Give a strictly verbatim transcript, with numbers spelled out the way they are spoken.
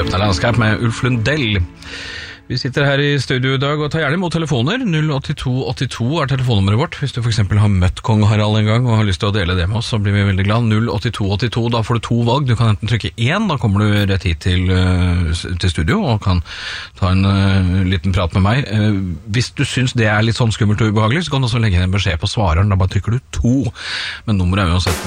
Åpne landskap med Ulf Lundell. Vi sitter her i studio i dag og tar gjerne imot telefoner. null åtte to åtte to er telefonnummeret vårt. Hvis du for eksempel har møtt Kong Harald en gang og har lyst til å dele det med oss, så blir vi veldig glad. null åtte to åtte to, da får du to valg. Du kan enten trykke én, da kommer du rett hit til, til studio og kan ta en uh, liten prat med meg. Uh, hvis du syns det er litt sånn skummelt og ubehagelig, så kan du også legge en beskjed på svareren. Da bare trykker du to. Men nummeret er uansett